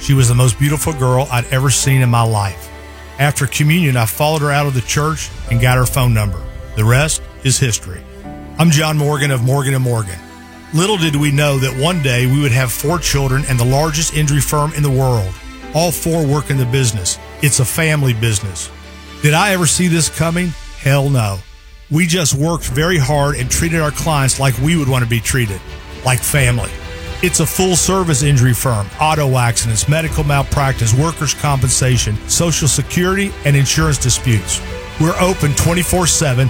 She was the most beautiful girl I'd ever seen in my life. After communion, I followed her out of the church and got her phone number. The rest is history. I'm John Morgan of Morgan & Morgan. Little did we know that one day we would have 4 children and the largest injury firm in the world. All 4 work in the business. It's a family business. Did I ever see this coming? Hell no. We just worked very hard and treated our clients like we would want to be treated, like family. It's a full-service injury firm, auto accidents, medical malpractice, workers' compensation, Social Security, and insurance disputes. We're open 24/7,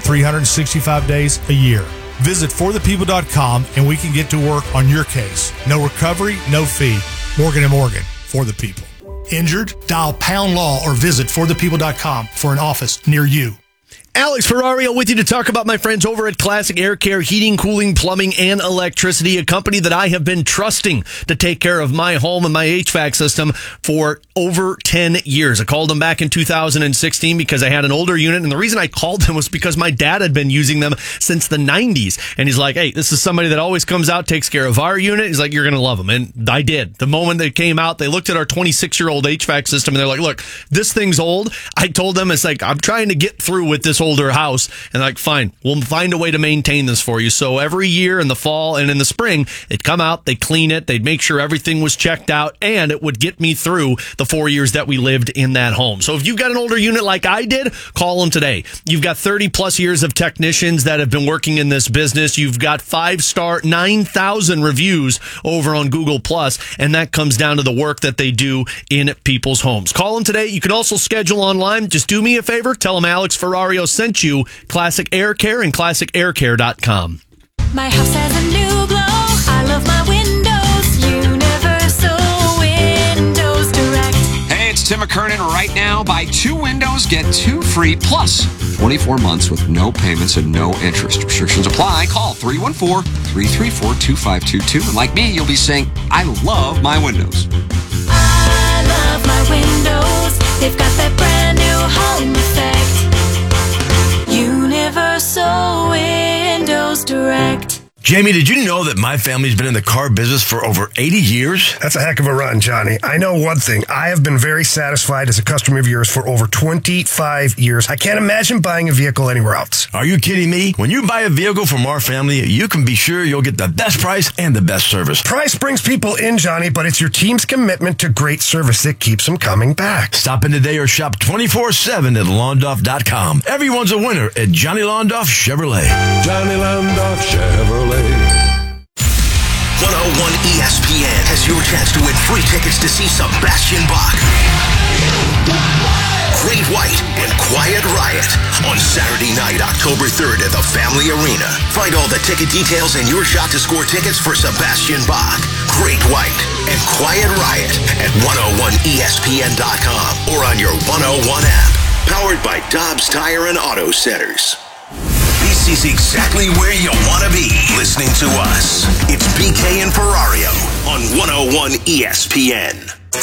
365 days a year. Visit forthepeople.com and we can get to work on your case. No recovery, no fee. Morgan & Morgan, for the people. Injured? Dial pound law or visit forthepeople.com for an office near you. Alex Ferrario with you to talk about my friends over at Classic Air Care Heating, Cooling, Plumbing, and Electricity, a company that I have been trusting to take care of my home and my HVAC system for over 10 years. I called them back in 2016 because I had an older unit, and the reason I called them was because my dad had been using them since the 90s, and he's like, hey, this is somebody that always comes out, takes care of our unit. He's like, you're going to love them, and I did. The moment they came out, they looked at our 26-year-old HVAC system, and they're like, look, this thing's old. I told them, it's like, I'm trying to get through with this older house, and like, fine, we'll find a way to maintain this for you. So every year in the fall and in the spring, they'd come out, they'd clean it, they'd make sure everything was checked out, and it would get me through the 4 years that we lived in that home. So if you've got an older unit like I did, call them today. You've got 30 plus years of technicians that have been working in this business. You've got 5-star, 9,000 reviews over on Google Plus, and that comes down to the work that they do in people's homes. Call them today. You can also schedule online. Just do me a favor. Tell them Alex Ferrario sent you. Classic Air Care and classicaircare.com. My house has a new glow. I love my windows. Universal Windows Direct. Hey, it's Tim McKernan. Right now, buy 2 windows, get 2 free, plus 24 months with no payments and no interest. Restrictions apply. Call 314-334-2522. And like me, you'll be saying, I love my windows. I love my windows. They've got that brand new home effect. Universal Windows Direct. Jamie, did you know that my family's been in the car business for over 80 years? That's a heck of a run, Johnny. I know one thing. I have been very satisfied as a customer of yours for over 25 years. I can't imagine buying a vehicle anywhere else. Are you kidding me? When you buy a vehicle from our family, you can be sure you'll get the best price and the best service. Price brings people in, Johnny, but it's your team's commitment to great service that keeps them coming back. Stop in today or shop 24/7 at Londoff.com. Everyone's a winner at Johnny Londoff Chevrolet. Johnny Londoff Chevrolet. 101 ESPN has your chance to win free tickets to see Sebastian Bach, Great White, and Quiet Riot on Saturday night, October 3rd at the Family Arena. Find all the ticket details and your shot to score tickets for Sebastian Bach, Great White, and Quiet Riot at 101ESPN.com or on your 101 app. Powered by Dobbs Tire and Auto Centers. This is exactly where you want to be listening to us. It's BK and Ferrario on 101 ESPN.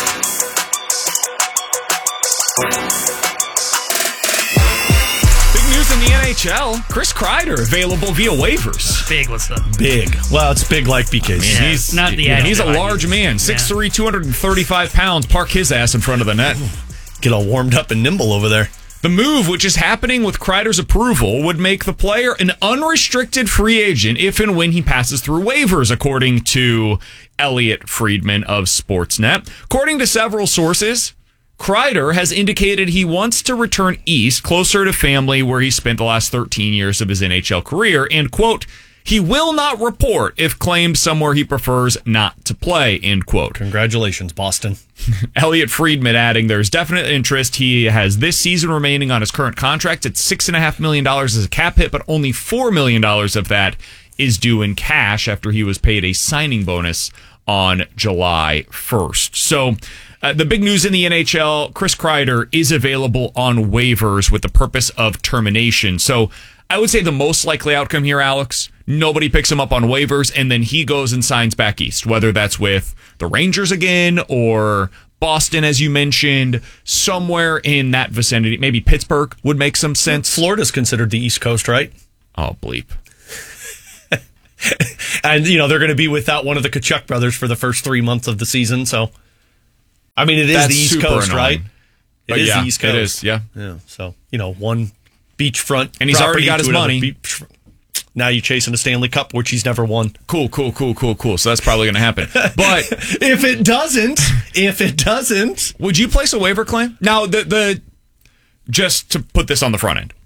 Big news in the NHL. Chris Kreider available via waivers. Big, what's up? Big. Well, it's big like BK's. Yeah, He's not the he's a large man, 6'3", 235 pounds. Park his ass in front of the net. Get all warmed up and nimble over there. The move, which is happening with Kreider's approval, would make the player an unrestricted free agent if and when he passes through waivers, according to Elliot Friedman of Sportsnet. According to several sources, Kreider has indicated he wants to return east, closer to family where he spent the last 13 years of his NHL career, and, quote, he will not report if claimed somewhere he prefers not to play, end quote. Congratulations, Boston. Elliot Friedman adding there's definite interest. He has this season remaining on his current contract at $6.5 million as a cap hit, but only $4 million of that is due in cash after he was paid a signing bonus on July 1st. So the big news in the NHL, Chris Kreider is available on waivers with the purpose of termination. So I would say the most likely outcome here, Alex, nobody picks him up on waivers, and then he goes and signs back east, whether that's with the Rangers again or Boston, as you mentioned, somewhere in that vicinity. Maybe Pittsburgh would make some sense. Florida's considered the East Coast, right? Oh, bleep. And, you know, they're going to be without one of the Kachuk brothers for the first 3 months of the season, so I mean, it is That's the East super Coast, annoying. right? But It is yeah, the East Coast. it is, yeah. Yeah. So, one beachfront. And he's already property got to his another money. Now you're chasing a Stanley Cup, which he's never won. Cool. So that's probably going to happen. But if it doesn't, would you place a waiver claim? Now, the just to put this on the front end,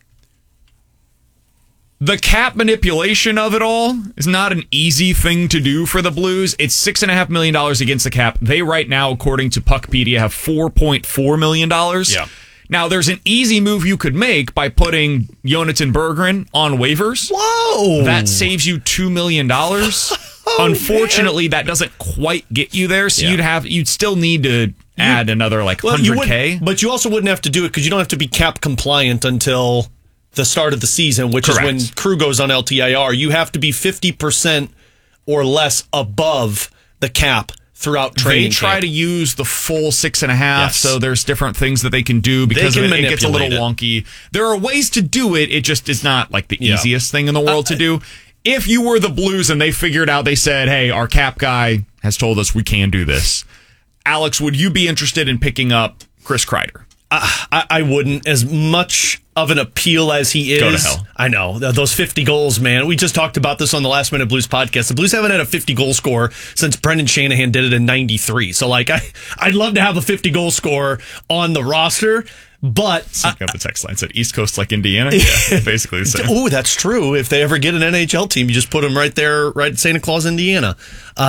the cap manipulation of it all is not an easy thing to do for the Blues. It's $6.5 million against the cap. They right now, according to Puckpedia, have $4.4 million. Yeah. Now, there's an easy move you could make by putting Jonathan Berggren on waivers. Whoa! That saves you $2 million. Unfortunately, that doesn't quite get you there. So you'd still need to add another $100K. But you also wouldn't have to do it because you don't have to be cap compliant until the start of the season, which Correct. is when crew goes on LTIR. You have to be 50% or less above the cap throughout training. They try camp. to use the full 6.5, Yes. so there's different things that they can do because They can it gets a little manipulate wonky. There are ways to do it. It just is not like the easiest thing in the world to do. If you were the Blues and they figured out, they said, hey, our cap guy has told us we can do this. Alex, would you be interested in picking up Chris Kreider? I wouldn't, as much of an appeal as he is. Go to hell. I know. Those 50 goals, man. We just talked about this on the Last Minute Blues podcast. The Blues haven't had a 50-goal scorer since Brendan Shanahan did it in 93. So, I'd love to have a 50-goal scorer on the roster, but... Looking up the text line said East Coast like Indiana. Yeah, basically the same. Oh, that's true. If they ever get an NHL team, you just put them right there, right at Santa Claus, Indiana.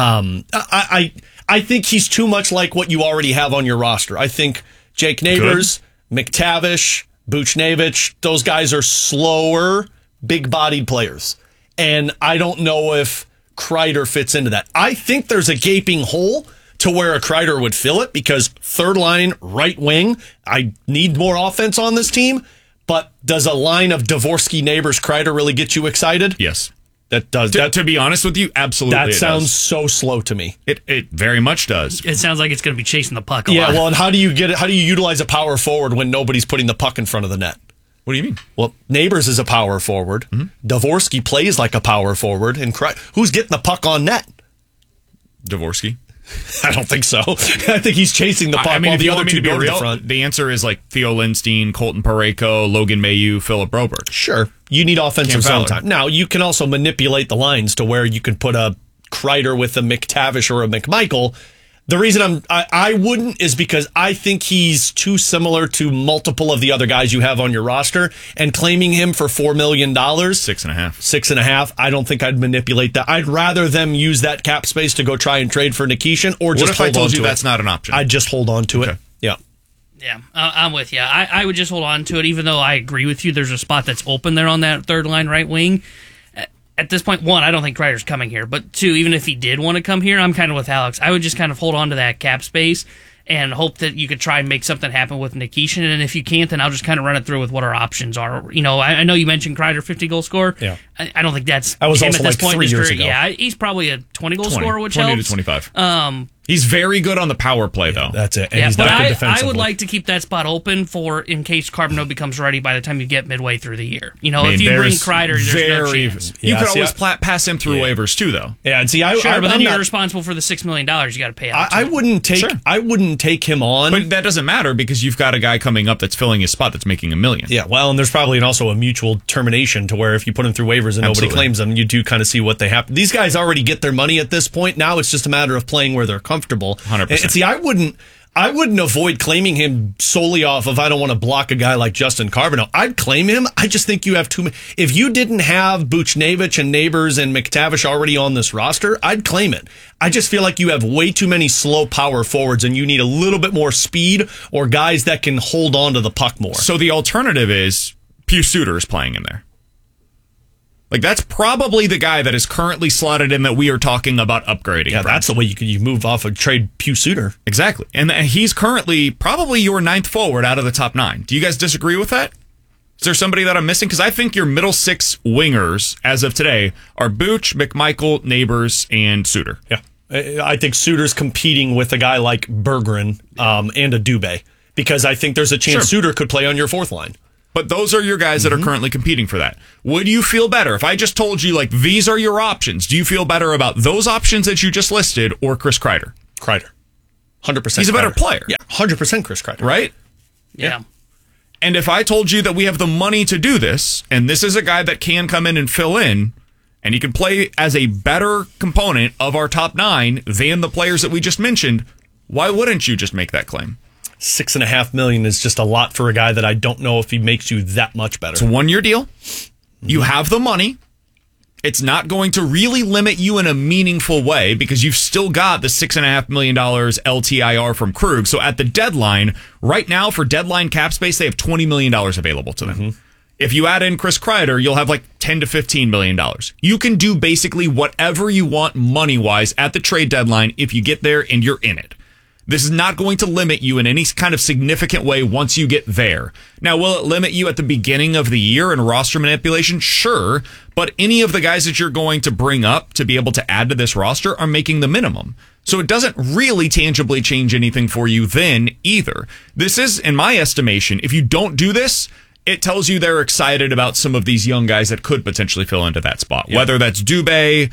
I think he's too much like what you already have on your roster. I think Jake Neighbors, McTavish, Buchnevich, those guys are slower, big-bodied players. And I don't know if Kreider fits into that. I think there's a gaping hole to where a Kreider would fill it because third line, right wing, I need more offense on this team. But does a line of Dvorsky, Neighbors, Kreider really get you excited? Yes. That does. To be honest with you, absolutely. That it sounds does. so slow to me. It very much does. It sounds like it's going to be chasing the puck a Yeah, lot. well, and how do you get it? How do you utilize a power forward when nobody's putting the puck in front of the net? What do you mean? Well, Neighbors is a power forward. Dvorsky plays like a power forward, and who's getting the puck on net? Dvorsky? I don't think so. I think he's chasing the puck while the other two go to the front. The answer is Theo Lindstein, Colton Parayko, Logan Mailloux, Philip Broberg. Sure. You need offensive zone time. Now, you can also manipulate the lines to where you can put a Kreider with a McTavish or a McMichael. The reason I wouldn't is because I think he's too similar to multiple of the other guys you have on your roster, and claiming him for $4 million. 6.5. 6.5. I don't think I'd manipulate that. I'd rather them use that cap space to go try and trade for Nikishin, or just hold on to it. What if I told you that's that's not an option? I'd just hold on to it. Yeah. Yeah, I'm with you. I would just hold on to it, even though I agree with you. There's a spot that's open there on that third line right wing. At this point, one, I don't think Kreider's coming here. But two, even if he did want to come here, I'm kind of with Alex. I would just kind of hold on to that cap space and hope that you could try and make something happen with Nikishin. And if you can't, then I'll just kind of run it through with what our options are. You know, I know you mentioned Kreider 50-goal scorer. Yeah. I don't think that's I was him also at this point 3 years ago. Yeah, he's probably a 20-goal scorer, which 20 helps. to 25. He's very good on the power play, though. That's it. And Yeah, he's but not good I defensively. would like to keep that spot open for in case Carbonneau becomes ready by the time you get midway through the year. You know, if you bring Kreider, there's no chance. You Yeah, could see, always pass him through waivers too, though. Yeah, and see, Sure, but then I'm you're not- responsible for the $6 million you got to pay out. I wouldn't take him on. But that doesn't matter because you've got a guy coming up that's filling his spot that's making $1 million. Yeah, well, and there's probably also a mutual termination to where if you put them through waivers and nobody Absolutely. claims them, you do kind of see what they have. These guys already get their money at this point. Now it's just a matter of playing where they're comfortable. 100%. And see, I wouldn't avoid claiming him solely off of I don't want to block a guy like Justin Carbonneau. I'd claim him. I just think you have too many. If you didn't have Buchnevich and Neighbors and McTavish already on this roster, I'd claim it. I just feel like you have way too many slow power forwards and you need a little bit more speed or guys that can hold on to the puck more. So the alternative is Pius Suter is playing in there. Like, that's probably the guy that is currently slotted in that we are talking about upgrading. Yeah, that's the way you move off of trade Pius Suter. Exactly. And he's currently probably your 9th forward out of the top 9. Do you guys disagree with that? Is there somebody that I'm missing? Because I think your middle 6 wingers, as of today, are Booch, McMichael, Neighbors, and Suter. Yeah. I think Suter's competing with a guy like Berggren and a Dubé because I think there's a chance Suter could play on your 4th line. But those are your guys that are currently competing for that. Would you feel better if I just told you, like, these are your options? Do you feel better about those options that you just listed or Chris Kreider? Kreider. 100%. He's a better Kreider. player. Yeah, 100% Chris Kreider. Right? Yeah. And if I told you that we have the money to do this, and this is a guy that can come in and fill in, and he can play as a better component of our top 9 than the players that we just mentioned, why wouldn't you just make that claim? $6.5 million is just a lot for a guy that I don't know if he makes you that much better. It's a 1-year deal. You have the money. It's not going to really limit you in a meaningful way because you've still got the $6.5 million LTIR from Krug. So at the deadline, right now for deadline cap space, they have $20 million available to them. If you add in Chris Kreider, you'll have like $10 to $15 million. You can do basically whatever you want money-wise at the trade deadline if you get there and you're in it. This is not going to limit you in any kind of significant way once you get there. Now, will it limit you at the beginning of the year in roster manipulation? Sure, but any of the guys that you're going to bring up to be able to add to this roster are making the minimum. So it doesn't really tangibly change anything for you then either. This is, in my estimation, if you don't do this, it tells you they're excited about some of these young guys that could potentially fill into that spot, whether that's Dubé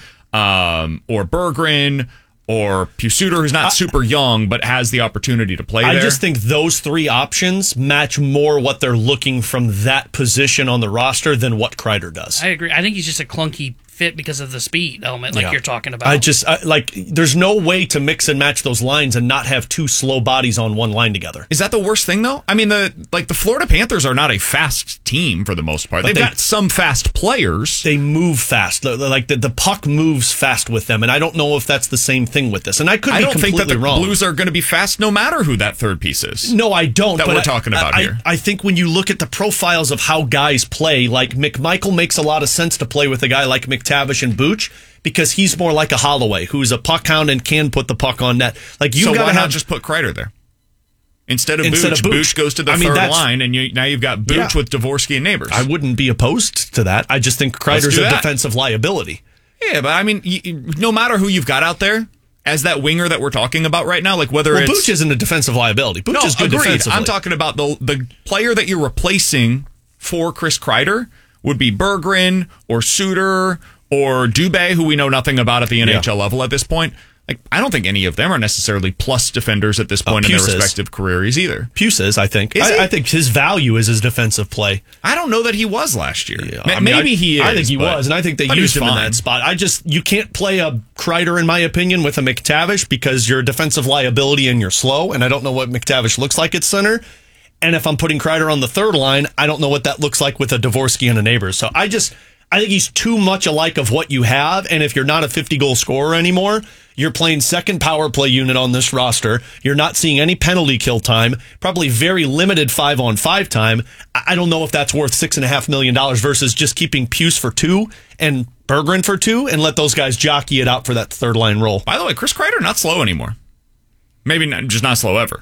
or Berggren, or Pusuter, who's not super young, but has the opportunity to play there. I just think those 3 options match more what they're looking from that position on the roster than what Kreider does. I agree. I think he's just a clunky fit because of the speed element, like you're talking about. There's no way to mix and match those lines and not have 2 slow bodies on one line together. Is that the worst thing, though? I mean, the Florida Panthers are not a fast team for the most part. They've got some fast players. They move fast. The puck moves fast with them, and I don't know if that's the same thing with this. And I could be completely think that the wrong. Blues are going to be fast no matter who that third piece is. No, I don't. That we're talking about here. I think when you look at the profiles of how guys play, like McMichael makes a lot of sense to play with a guy like McTavish and Booch, because he's more like a Holloway, who's a puck hound and can put the puck on net. Like so why not just put Kreider there instead of Booch? Booch goes to the third line, and now you've got Booch with Dvorsky and Neighbors. I wouldn't be opposed to that. I just think Kreider's a defensive liability. Yeah, but I mean, no matter who you've got out there as that winger that we're talking about right now, like whether it's Booch isn't a defensive liability. Booch is good defensively. I'm talking about the player that you're replacing for Chris Kreider would be Berggren or Suter or Dubé, who we know nothing about at the NHL level at this point. Like, I don't think any of them are necessarily plus defenders at this point in their respective careers either. Puce is, I think. I think his value is his defensive play. I don't know that he was last year. Yeah, maybe he is. I think he was, and I think they used him in that spot. You can't play a Kreider, in my opinion, with a McTavish because you're a defensive liability and you're slow, and I don't know what McTavish looks like at center. And if I'm putting Kreider on the third line, I don't know what that looks like with a Dvorsky and a Neighbors. So I think he's too much alike of what you have, and if you're not a 50-goal scorer anymore, you're playing second power play unit on this roster. You're not seeing any penalty kill time, probably very limited 5-on-5 time. I don't know if that's worth $6.5 million versus just keeping Puce for 2 and Berggren for 2 and let those guys jockey it out for that third line role. By the way, Chris Kreider not slow anymore. Maybe just not slow ever.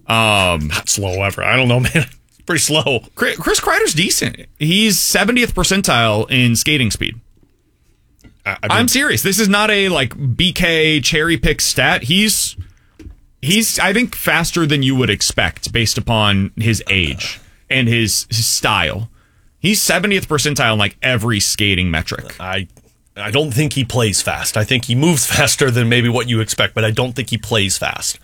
Not slow ever. I don't know, man. Pretty slow. Chris Kreider's decent. He's 70th percentile in skating speed. I'm serious. This is not a BK cherry pick stat. He's I think faster than you would expect based upon his age and his style. He's 70th percentile in every skating metric. I don't think he plays fast. I think he moves faster than maybe what you expect, but I don't think he plays fast.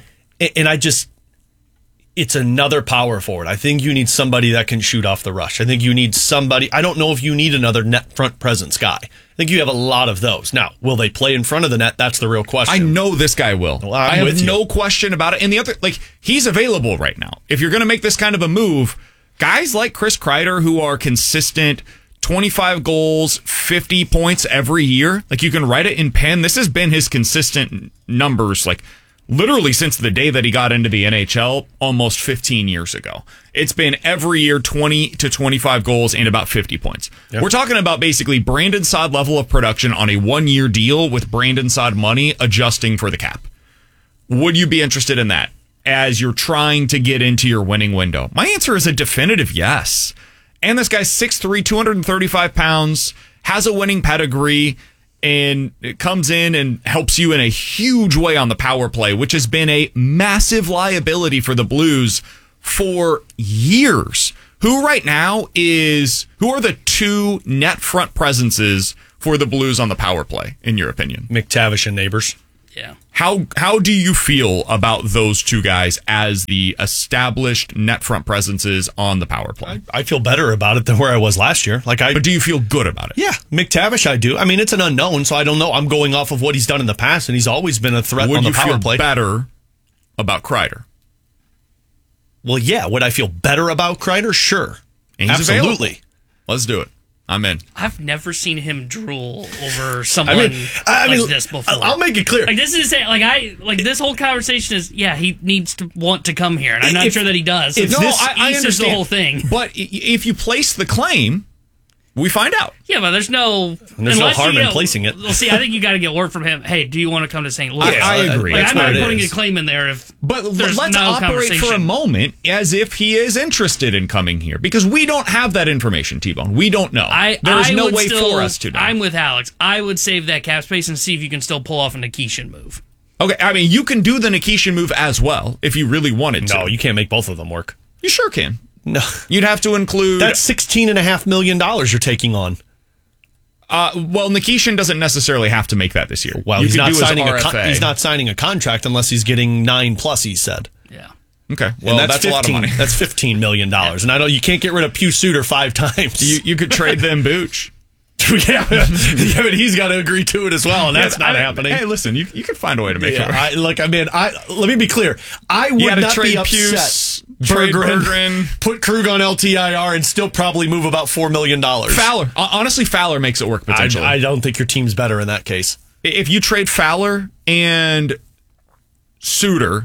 It's another power forward. I think you need somebody that can shoot off the rush. I think you need somebody. I don't know if you need another net front presence guy. I think you have a lot of those. Now, will they play in front of the net? That's the real question. I know this guy will. Well, I have no question about it. And the other, he's available right now. If you're going to make this kind of a move, guys like Chris Kreider who are consistent, 25 goals, 50 points every year, you can write it in pen. This has been his consistent numbers, literally since the day that he got into the NHL almost 15 years ago. It's been every year 20 to 25 goals and about 50 points. Yep. We're talking about basically Brandon Saad level of production on a 1-year deal with Brandon Saad money adjusting for the cap. Would you be interested in that as you're trying to get into your winning window? My answer is a definitive yes. And this guy's 6'3", 235 pounds, has a winning pedigree, and it comes in and helps you in a huge way on the power play, which has been a massive liability for the Blues for years. Who are the 2 net front presences for the Blues on the power play, in your opinion? McTavish and Neighbors. Yeah. How do you feel about those two guys as the established net front presences on the power play? I feel better about it than where I was last year. But do you feel good about it? Yeah, McTavish, I do. I mean, it's an unknown, so I don't know. I'm going off of what he's done in the past, and he's always been a threat on the power play. Would you feel better about Kreider? Well, yeah. Would I feel better about Kreider? Sure. And he's absolutely. Available. Let's do it. I'm in. I've never seen him drool over someone like this before. I'll make it clear. Like, this is this whole conversation is, he needs to want to come here, and I'm not sure that he does. I understand the whole thing. But if you place the claim, we find out. Yeah, but there's no harm in placing it. Well, see, I think you got to get word from him. Hey, do you want to come to St. Louis? I agree. I'm not putting a claim in there But let's operate for a moment as if he is interested in coming here, because we don't have that information, T-Bone. We don't know. There's no way for us to know. I'm with Alex. I would save that cap space and see if you can still pull off a Nikishin move. Okay, I mean, you can do the Nikishin move as well if you really wanted to. No, you can't make both of them work. You sure can. No. You'd have to include... That's $16.5 million you're taking on. Well, Nikishin doesn't necessarily have to make that this year. Well, he's not signing a contract unless he's getting 9+, he said. Yeah. Okay. Well, that's a lot of money. That's $15 million. And I know you can't get rid of Pew Suter 5 times. You could trade them Booch. yeah, but he's got to agree to it as well, and that's not happening. Hey, listen, you could find a way to make it work. Let me be clear. I would not be upset. Berggren, put Krug on LTIR, and still probably move about $4 million. Fowler. Honestly, Fowler makes it work potentially. I don't think your team's better in that case. If you trade Fowler and Suter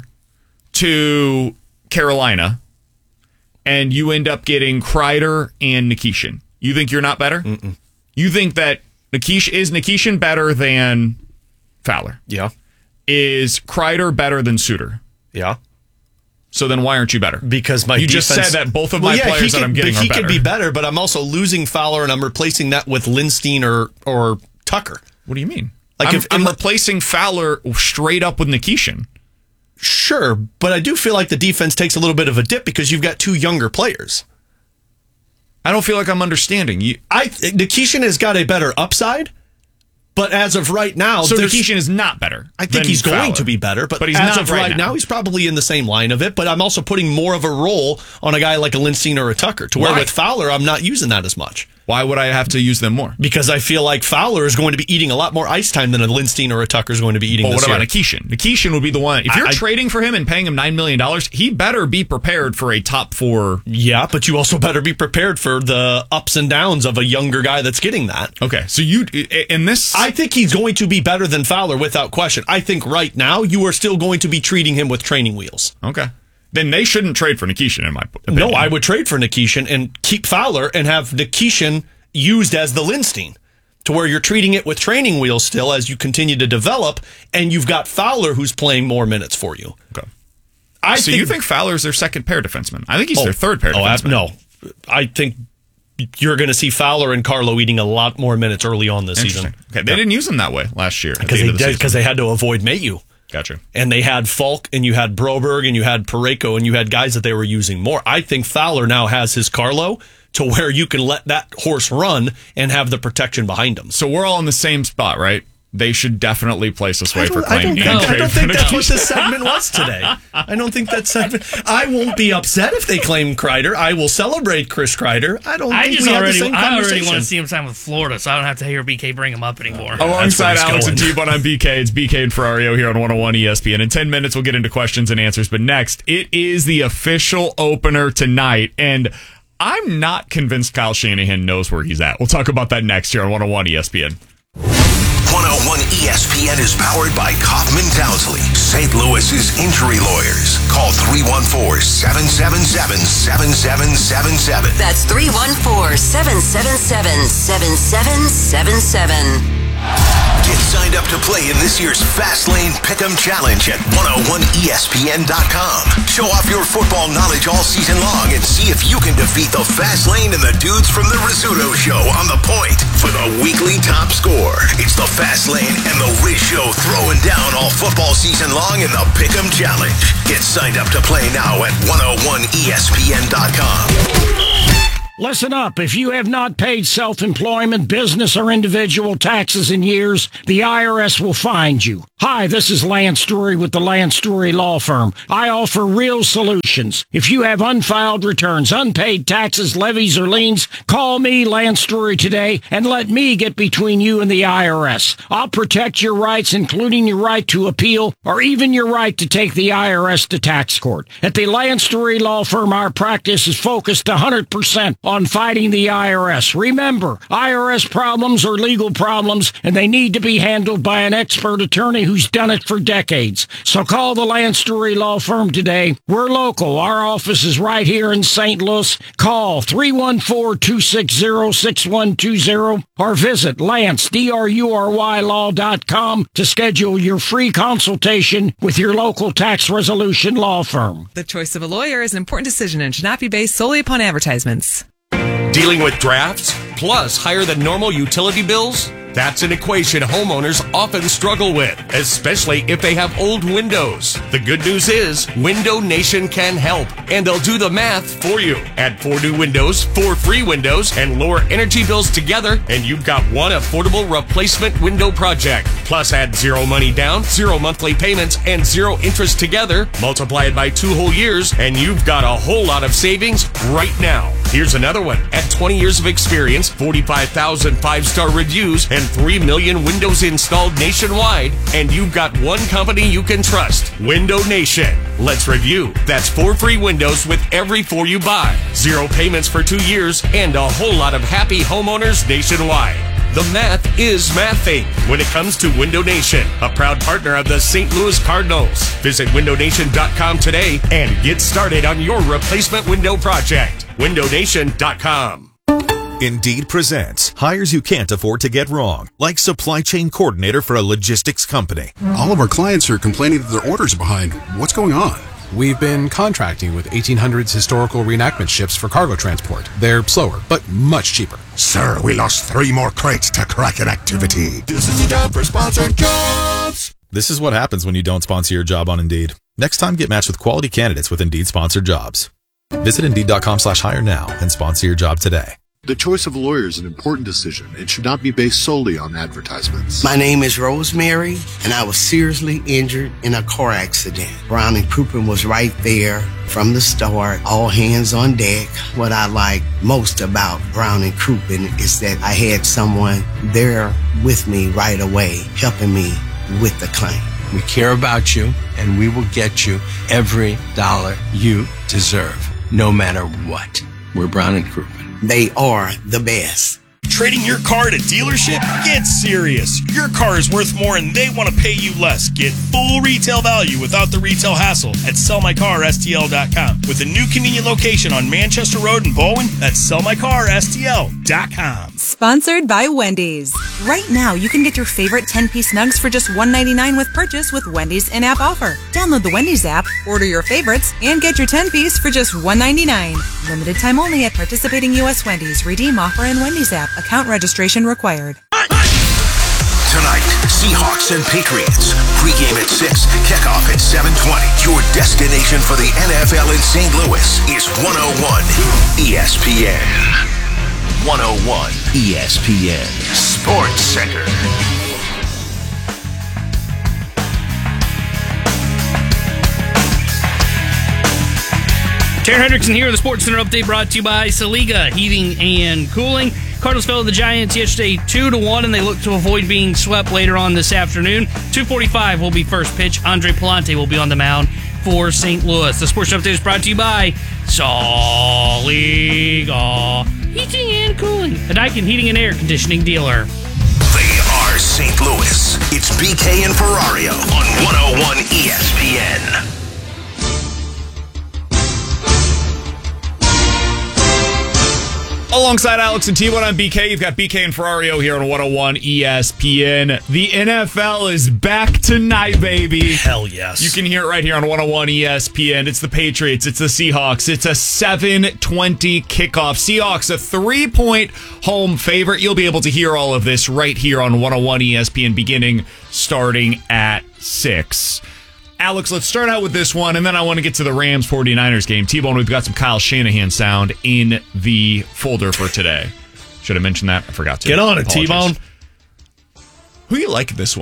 to Carolina, and you end up getting Kreider and Nikishin, you think you're not better? Mm-mm. You think that Nikishin better than Fowler? Yeah. Is Kreider better than Suter? Yeah. So then why aren't you better? Because you just said that both of my players that I'm getting are better. He could be better, but I'm also losing Fowler and I'm replacing that with Lindstein or Tucker. What do you mean? Like I'm replacing Fowler straight up with Nikishin. Sure, but I do feel like the defense takes a little bit of a dip because you've got two younger players. I don't feel like I'm understanding you. Nikishin has got a better upside, but as of right now, so Nikishin is not better. I think he's going to be better, but he's as not of right now, he's probably in the same line of it. But I'm also putting more of a role on a guy like a Lindstein or a Tucker, to where with Fowler, I'm not using that as much. Why would I have to use them more? Because I feel like Fowler is going to be eating a lot more ice time than a Lindstein or a Tucker is going to be eating. Well, what about Nikishin? Nikishin would be the one. If you're trading for him and paying him $9 million, he better be prepared for a top 4. Yeah, but you also better be prepared for the ups and downs of a younger guy that's getting that. Okay, so I think he's going to be better than Fowler without question. I think right now you are still going to be treating him with training wheels. Okay. Then they shouldn't trade for Nikishin, in my opinion. No, I would trade for Nikishin and keep Fowler and have Nikishin used as the Lindstein, to where you're treating it with training wheels still as you continue to develop, and you've got Fowler who's playing more minutes for you. Okay. You think Fowler's their second pair defenseman? I think he's their third pair defenseman. No. I think you're going to see Fowler and Carlo eating a lot more minutes early on this season. Okay, they didn't use him that way last year. Because they had to avoid Mayu. Gotcha. And they had Falk, and you had Broberg, and you had Parayko, and you had guys that they were using more. I think Fowler now has his Carlo to where you can let that horse run and have the protection behind him. So we're all in the same spot, right? They should definitely place us waiver claim. I don't think that's what this segment was today. I don't think that segment. I won't be upset if they claim Kreider. I will celebrate Chris Kreider. I already want to see him sign with Florida, so I don't have to hear BK bring him up anymore. Alongside Alex and T-Bone, I'm BK. It's BK and Ferrario here on 101 ESPN. In 10 minutes, we'll get into questions and answers. But next, it is the official opener tonight, and I'm not convinced Kyle Shanahan knows where he's at. We'll talk about that next here on 101 ESPN. 101 ESPN is powered by Kaufman Townsley, St. Louis's injury lawyers. Call 314-777-7777. That's 314-777-7777. Get signed up to play in this year's Fastlane Pick'em Challenge at 101ESPN.com. Show off your football knowledge all season long and see if you can defeat the Fastlane and the dudes from the Rizzuto Show on the point for the weekly top score. It's the Fastlane and the Riz Show throwing down all football season long in the Pick'em Challenge. Get signed up to play now at 101ESPN.com. Listen up. If you have not paid self-employment, business, or individual taxes in years, the IRS will find you. Hi, this is Lance Drury with the Lance Drury Law Firm. I offer real solutions. If you have unfiled returns, unpaid taxes, levies, or liens, call me, Lance Drury, today and let me get between you and the IRS. I'll protect your rights, including your right to appeal or even your right to take the IRS to tax court. At the Lance Drury Law Firm, our practice is focused 100% on fighting the IRS. Remember, IRS problems are legal problems, and they need to be handled by an expert attorney who's done it for decades. So call the Lance Drury Law Firm today. We're local. Our office is right here in St. Louis. Call 314-260-6120 or visit LanceDruryLaw.com to schedule your free consultation with your local tax resolution law firm. The choice of a lawyer is an important decision and should not be based solely upon advertisements. Dealing with drafts, plus higher than normal utility bills? That's an equation homeowners often struggle with, especially if they have old windows. The good news is Window Nation can help, and they'll do the math for you. Add 4 new windows, 4 free windows, and lower energy bills together, and you've got one affordable replacement window project. Plus add 0 money down, 0 monthly payments, and 0 interest together. Multiply it by 2 whole years, and you've got a whole lot of savings right now. Here's another one. At 20 years of experience, 45,000 5-star reviews, and 3 million windows installed nationwide, and you've got one company you can trust, Window Nation. Let's review. That's 4 free windows with every 4 you buy, 0 payments for 2 years, and a whole lot of happy homeowners nationwide. The math is mathing when it comes to Window Nation, a proud partner of the St. Louis Cardinals. Visit windownation.com today and get started on your replacement window project. windownation.com. Indeed presents hires you can't afford to get wrong, like supply chain coordinator for a logistics company. All of our clients are complaining that their orders are behind. What's going on? We've been contracting with 1800s historical reenactment ships for cargo transport. They're slower, but much cheaper. Sir, we lost 3 more crates to Kraken activity. This is the job for sponsored jobs. This is what happens when you don't sponsor your job on Indeed. Next time, get matched with quality candidates with Indeed sponsored jobs. Visit Indeed.com/hire now and sponsor your job today. The choice of a lawyer is an important decision and should not be based solely on advertisements. My name is Rosemary, and I was seriously injured in a car accident. Brown and Crouppen was right there from the start, all hands on deck. What I like most about Brown and Crouppen is that I had someone there with me right away, helping me with the claim. We care about you, and we will get you every dollar you deserve, no matter what. We're Brown and Crouppen. They are the best. Trading your car at a dealership? Get serious. Your car is worth more and they want to pay you less. Get full retail value without the retail hassle at sellmycarstl.com. With a new convenient location on Manchester Road in Bowen, that's sellmycarstl.com. Sponsored by Wendy's. Right now, you can get your favorite 10-piece nugs for just $1.99 with purchase with Wendy's in-app offer. Download the Wendy's app, order your favorites, and get your 10-piece for just $1.99. Limited time only at participating U.S. Wendy's. Redeem offer in Wendy's app. Account registration required. Tonight, Seahawks and Patriots. Pre-game at 6, kickoff at 7:20. Your destination for the NFL in St. Louis is 101 ESPN. 101 ESPN Sports Center. Taryn Hendrickson here with the Sports Center update brought to you by Saliga Heating and Cooling. Cardinals fell to the Giants yesterday 2-1, and they look to avoid being swept later on this afternoon. 2:45 will be first pitch. Andre Palante will be on the mound for St. Louis. The Sports Update is brought to you by Saliga Heating and Cooling, a Daikin heating and air conditioning dealer. They are St. Louis. It's BK and Ferrario on 101 ESPN. Alongside Alex and T1 on BK, you've got BK and Ferrario here on 101 ESPN. The NFL is back tonight, baby. Hell yes. You can hear it right here on 101 ESPN. It's the Patriots. It's the Seahawks. It's a 7:20 kickoff. Seahawks, a 3-point home favorite. You'll be able to hear all of this right here on 101 ESPN starting at 6. Alex, let's start out with this one, and then I want to get to the Rams 49ers game. T-Bone, we've got some Kyle Shanahan sound in the folder for today. Should have mentioned that. I forgot to. Get on it, T-Bone. Who you like this one?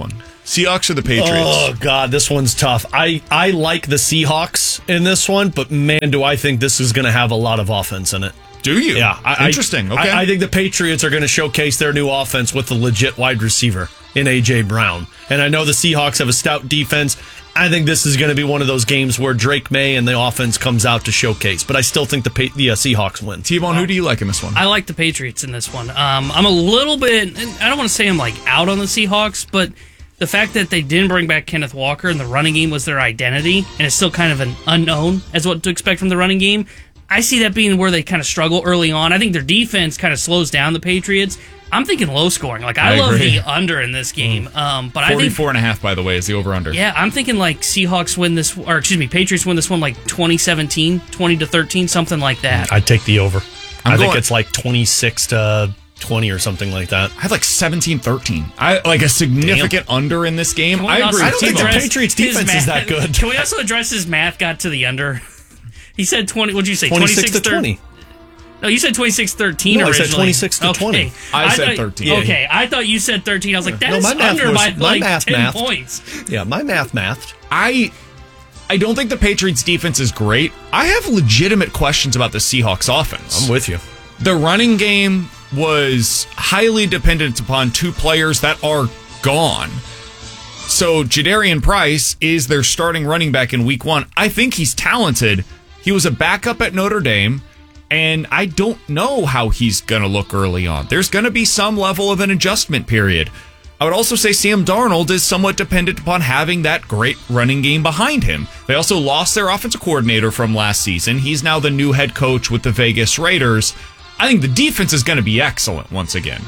Seahawks or the Patriots? Oh, God, this one's tough. I like the Seahawks in this one, but man, do I think this is going to have a lot of offense in it. Do you? Yeah. Interesting. Okay. I think the Patriots are going to showcase their new offense with a legit wide receiver in A.J. Brown. And I know the Seahawks have a stout defense. I think this is going to be one of those games where Drake May and the offense comes out to showcase. But I still think the Seahawks win. T-Bone, who do you like in this one? I like the Patriots in this one. I'm a little bit, I don't want to say I'm like out on the Seahawks, but the fact that they didn't bring back Kenneth Walker and the running game was their identity, and it's still kind of an unknown as what to expect from the running game, I see that being where they kind of struggle early on. I think their defense kind of slows down the Patriots. I'm thinking low scoring. Like, I love agree. the under in this game. But I think 44.5, by the way, is the over-under. Yeah, I'm thinking like Patriots win this one like 2017, 20-13, something like that. I'd take the over. I think it's like 26-20 or something like that. I have like 17-13. I like a significant under in this game. I agree. I don't think the Patriots defense is that good. Can we also address his math got to the under? He said 20. What'd you say? 26-20. No, you said 26-13 No, I originally. said 26-20. Okay. I said 13. Okay, I thought you said 13. I was like, that's my math under was- by my like math 10 mathed. points. Yeah, my math mathed. I don't think the Patriots defense is great. I have legitimate questions about the Seahawks offense. I'm with you. The running game was highly dependent upon two players that are gone. So Jadarian Price is their starting running back in week 1. I think he's talented. He was a backup at Notre Dame, and I don't know how he's going to look early on. There's going to be some level of an adjustment period. I would also say Sam Darnold is somewhat dependent upon having that great running game behind him. They also lost their offensive coordinator from last season. He's now the new head coach with the Vegas Raiders. I think the defense is going to be excellent once again.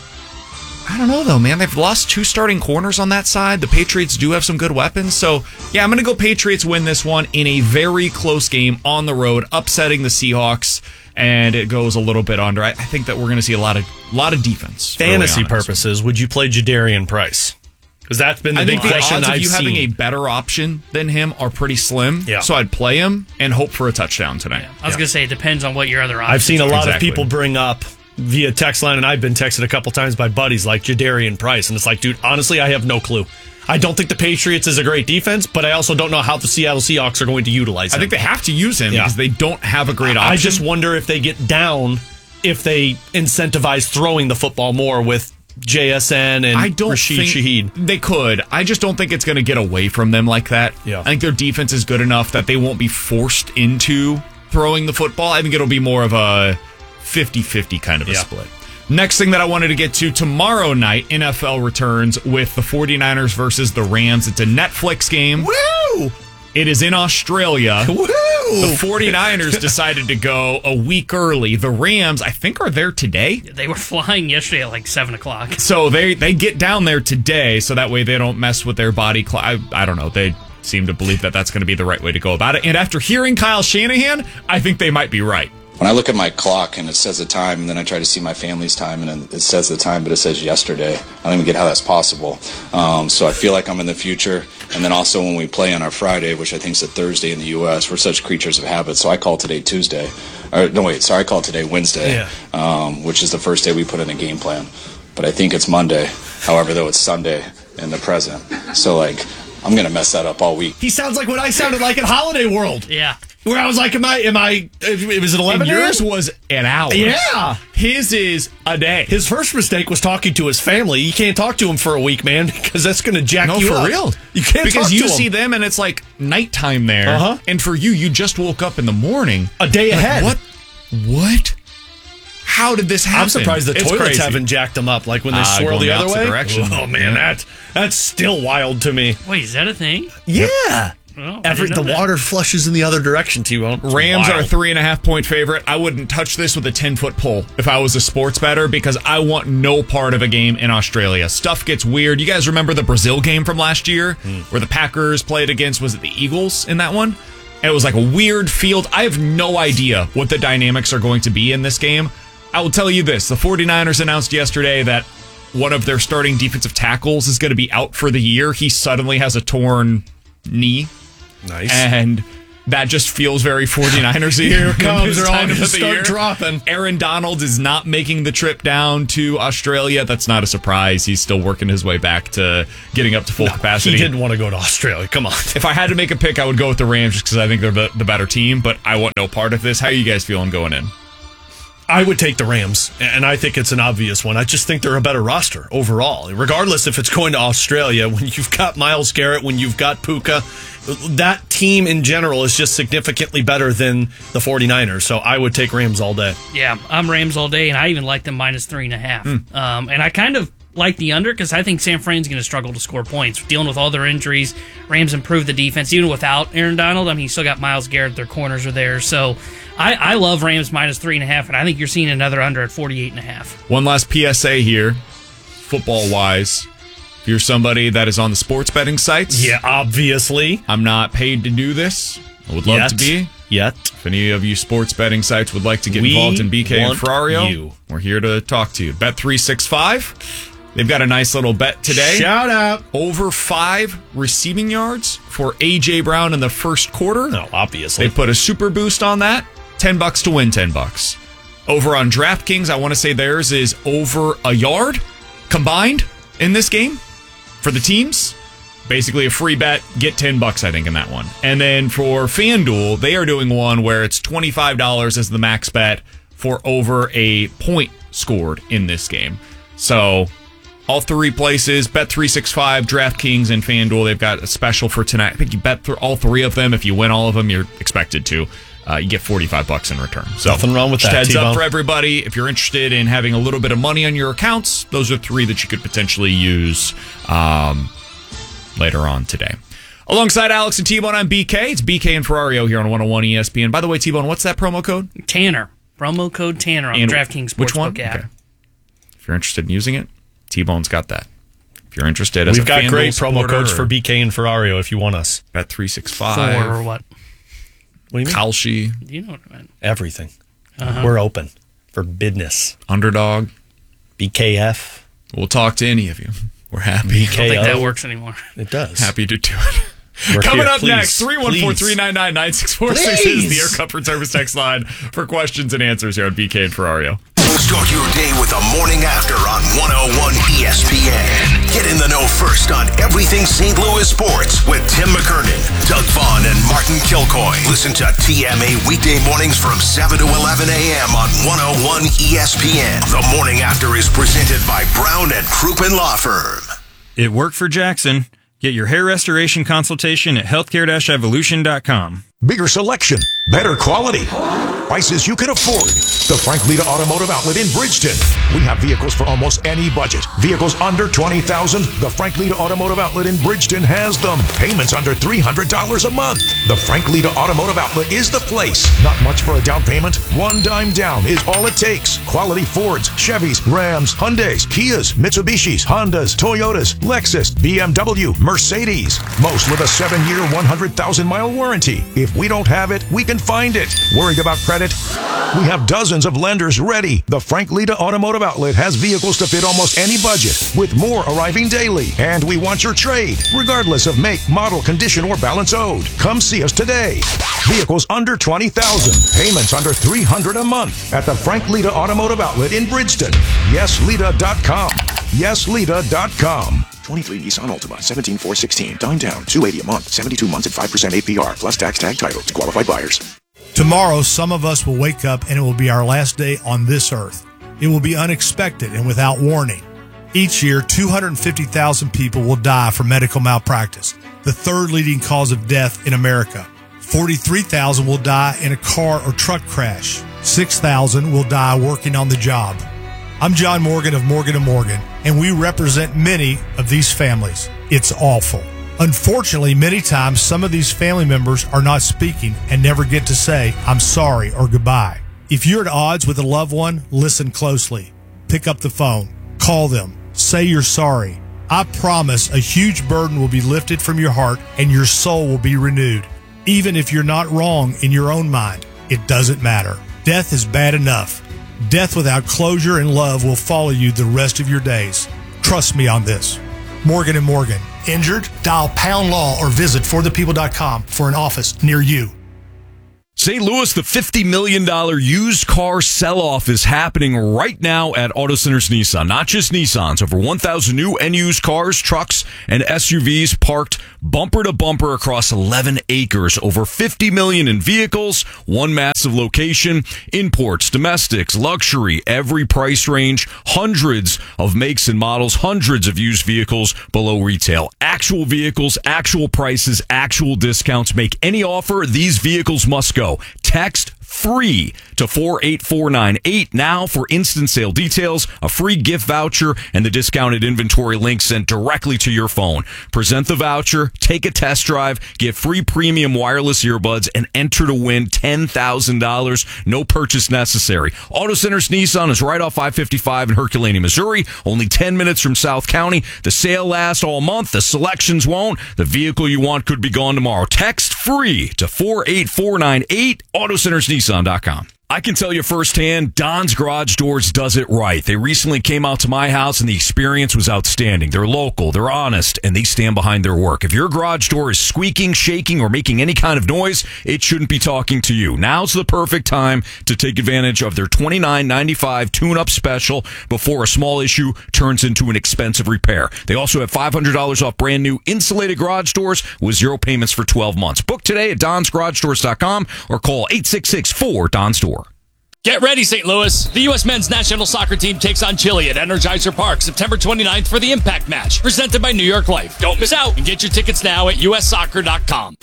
I don't know, though, man. They've lost 2 starting corners on that side. The Patriots do have some good weapons. So, yeah, I'm going to go Patriots win this one in a very close game on the road, upsetting the Seahawks, and it goes a little bit under. I think that we're going to see a lot of defense. Fantasy purposes, would you play Jadarian Price? Because that's been the big question odds I've of you seen. having a better option than him are pretty slim. Yeah. So I'd play him and hope for a touchdown tonight. I was going to say, it depends on what your other options I've seen a lot Exactly. of people bring up via text line, and I've been texted a couple times by buddies like Jadarian Price, and it's like, dude, honestly, I have no clue. I don't think the Patriots is a great defense, but I also don't know how the Seattle Seahawks are going to utilize him. I think they have to use him because they don't have a great option. I just wonder if they get down, if they incentivize throwing the football more with JSN and Rashid Shaheed. They could. I just don't think it's going to get away from them like that. Yeah. I think their defense is good enough that they won't be forced into throwing the football. I think it'll be more of a 50-50 kind of a split. Next thing that I wanted to get to, tomorrow night, NFL returns with the 49ers versus the Rams. It's a Netflix game. Woo! It is in Australia. Woo! The 49ers decided to go a week early. The Rams, I think, are there today. They were flying yesterday at like 7 o'clock. So they get down there today, so that way they don't mess with their body clock. I don't know. They seem to believe that that's going to be the right way to go about it. And after hearing Kyle Shanahan, I think they might be right. When I look at my clock and it says the time, and then I try to see my family's time, and it says the time, but it says yesterday. I don't even get how that's possible. So I feel like I'm in the future. And then also when we play on our Friday, which I think is a Thursday in the U.S., we're such creatures of habit. So I call today Tuesday. I call today Wednesday, which is the first day we put in a game plan. But I think it's Monday. However, though, it's Sunday in the present. So, I'm going to mess that up all week. He sounds like what I sounded like at Holiday World. Yeah. Where I was like, was it 11 And yours was an hour. Yeah. His is a day. His first mistake was talking to his family. You can't talk to him for a week, man, because that's going to jack you up. No, for real. You can't because talk you to see him. them and it's like nighttime there. And for you just woke up in the morning. A day ahead. What? How did this happen? I'm surprised the It's toilets crazy. haven't jacked them up, like when they swirl going the other opposite way. direction. Oh, man, that's still wild to me. Wait, is that a thing? Yeah. Well, I didn't know The that. water flushes in the other direction, T-Bone. Rams are a 3.5-point favorite. I wouldn't touch this with a 10-foot pole if I was a sports bettor because I want no part of a game in Australia. Stuff gets weird. You guys remember the Brazil game from last year where the Packers played against, was it the Eagles in that one? And it was like a weird field. I have no idea what the dynamics are going to be in this game. I will tell you this. The 49ers announced yesterday that one of their starting defensive tackles is going to be out for the year. He suddenly has a torn knee. Nice. And that just feels very 49ers-y. Here it comes. This They're all time going to of the start year. dropping. Aaron Donald is not making the trip down to Australia. That's not a surprise. He's still working his way back to getting up to full capacity. He didn't want to go to Australia. Come on. If I had to make a pick, I would go with the Rams just because I think they're the better team, but I want no part of this. How are you guys feeling going in? I would take the Rams, and I think it's an obvious one. I just think they're a better roster overall. Regardless if it's going to Australia, when you've got Myles Garrett, when you've got Puka, that team in general is just significantly better than the 49ers. So I would take Rams all day. Yeah, I'm Rams all day, and I even like them minus 3.5. And I kind of like the under because I think San Fran's going to struggle to score points. Dealing with all their injuries, Rams improved the defense even without Aaron Donald. I mean, you still got Myles Garrett. Their corners are there. So I love Rams minus 3.5, and I think you're seeing another under at 48.5. One last PSA here, football-wise. If you're somebody that is on the sports betting sites. Yeah, obviously. I'm not paid to do this. I would love to be. If any of you sports betting sites would like to get involved in BK and Ferrario, we're here to talk to you. Bet365. They've got a nice little bet today. Shout out. Over 5 receiving yards for A.J. Brown in the first quarter. No, obviously. They put a super boost on that. $10 to win $10. Over on DraftKings, I want to say theirs is over a yard combined in this game for the teams. Basically a free bet. Get $10, I think, in that one. And then for FanDuel, they are doing one where it's $25 as the max bet for over a point scored in this game. So all 3 places, Bet365, DraftKings, and FanDuel, they've got a special for tonight. I think you bet all 3 of them. If you win all of them, you're expected to. You get $45 in return. So nothing wrong with just that. Heads T-Bone. up for everybody. If you're interested in having a little bit of money on your accounts, those are 3 that you could potentially use later on today. Alongside Alex and T-Bone, I'm BK. It's BK and Ferrario here on 101 ESPN. By the way, T-Bone, what's that promo code? Tanner. Promo code Tanner on the DraftKings Sportsbook app. Okay. If you're interested in using it, T-Bone's got that. If you're interested as We've a got FanDuel great promo supporter codes for BK and Ferrario if you want us. Bet365. For what? What do you mean? Kalshi. You know what I mean. Everything. Uh-huh. We're open for business. Underdog. BKF. We'll talk to any of you. We're happy. I don't think that works anymore. It does. Happy to do it. We're Coming here. up Please. next, 314-399-9646 is the Air Comfort Service text line for questions and answers here on BK and Ferrario. Start your day with the morning after on 101 ESPN. Get in the know first on everything St. Louis sports with Tim McKernan, Doug Vaughn, and Martin Kilcoy. Listen to TMA weekday mornings from 7 to 11 a.m. on 101 ESPN. The morning after is presented by Brown and Crouppen Law Firm. It worked for Jackson. Get your hair restoration consultation at healthcare-evolution.com. Bigger selection, better quality, prices you can afford. The Frank Lita Automotive Outlet in Bridgeton. We have vehicles for almost any budget. Vehicles under $20,000. The Frank Lita Automotive Outlet in Bridgeton has them. Payments under $300 a month. The Frank Lita Automotive Outlet is the place. Not much for a down payment. $1 down is all it takes. Quality Fords, Chevys, Rams, Hyundais, Kias, Mitsubishis, Hondas, Toyotas, Lexus, BMW, Mercedes. Most with a 7-year, 100,000-mile warranty. If we don't have it, we can find it. Worried about credit? We have dozens of lenders ready. The Frank Lita Automotive Outlet has vehicles to fit almost any budget, with more arriving daily. And we want your trade, regardless of make, model, condition, or balance owed. Come see us today. Vehicles under $20,000, payments under $300 a month at the Frank Lita Automotive Outlet in Bridgeton. YesLita.com. YesLita.com. 23 Nissan Altima, 17,416. Down, 280 a month, 72 months at 5% APR, plus tax tag title to qualified buyers. Tomorrow, some of us will wake up and it will be our last day on this earth. It will be unexpected and without warning. Each year, 250,000 people will die from medical malpractice, the 3rd leading cause of death in America. 43,000 will die in a car or truck crash. 6,000 will die working on the job. I'm John Morgan of Morgan & Morgan, and we represent many of these families. It's awful. Unfortunately, many times some of these family members are not speaking and never get to say, I'm sorry or goodbye. If you're at odds with a loved one, listen closely. Pick up the phone. Call them. Say you're sorry. I promise a huge burden will be lifted from your heart and your soul will be renewed. Even if you're not wrong in your own mind, it doesn't matter. Death is bad enough. Death without closure and love will follow you the rest of your days. Trust me on this. Morgan & Morgan. Injured? Dial #law or visit forthepeople.com for an office near you. St. Louis, the $50 million used car sell-off is happening right now at Auto Centers Nissan. Not just Nissans. Over 1,000 new and used cars, trucks, and SUVs parked bumper to bumper across 11 acres. Over $50 million in vehicles, one massive location, imports, domestics, luxury, every price range, hundreds of makes and models, hundreds of used vehicles below retail. Actual vehicles, actual prices, actual discounts. Make any offer, these vehicles must go. Text free to 48498 now for instant sale details, a free gift voucher, and the discounted inventory link sent directly to your phone. Present the voucher, take a test drive, get free premium wireless earbuds, and enter to win $10,000. No purchase necessary. Auto Centers Nissan is right off I-55 in Herculaneum, Missouri. Only 10 minutes from South County. The sale lasts all month. The selections won't. The vehicle you want could be gone tomorrow. Text free to 48498. AutoCentersNissan.com. I can tell you firsthand, Don's Garage Doors does it right. They recently came out to my house and the experience was outstanding. They're local, they're honest, and they stand behind their work. If your garage door is squeaking, shaking, or making any kind of noise, it shouldn't be talking to you. Now's the perfect time to take advantage of their $29.95 tune-up special before a small issue turns into an expensive repair. They also have $500 off brand new insulated garage doors with 0 payments for 12 months. Book today at donsgaragedoors.com or call 866-4-DONS-DOOR. Get ready, St. Louis. The U.S. men's national soccer team takes on Chile at Energizer Park September 29th for the Impact Match, presented by New York Life. Don't miss out and get your tickets now at ussoccer.com.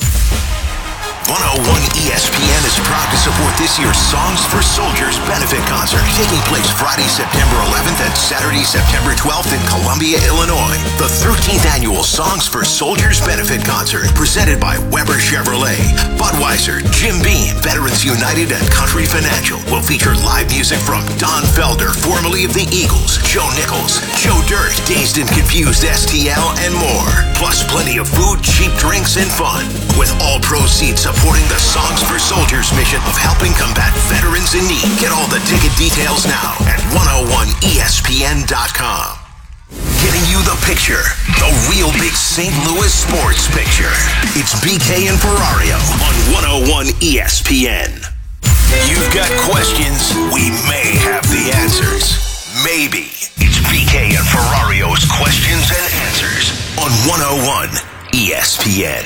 101 ESPN is proud to support this year's Songs for Soldiers benefit concert, taking place Friday, September 11th and Saturday, September 12th in Columbia, Illinois. The 13th annual Songs for Soldiers benefit concert, presented by Weber Chevrolet, Budweiser, Jim Beam, Veterans United, and Country Financial, will feature live music from Don Felder, formerly of the Eagles, Joe Nichols, Joe Dirt, Dazed and Confused STL, and more. Plus plenty of food, cheap drinks, and fun, with all proceeds supporting the Songs for Soldiers mission of helping combat veterans in need. Get all the ticket details now at 101ESPN.com. Getting you the picture, the real big St. Louis sports picture. It's BK and Ferrario on 101 ESPN. You've got questions, we may have the answers. Maybe. It's BK and Ferrario's questions and answers on 101 ESPN.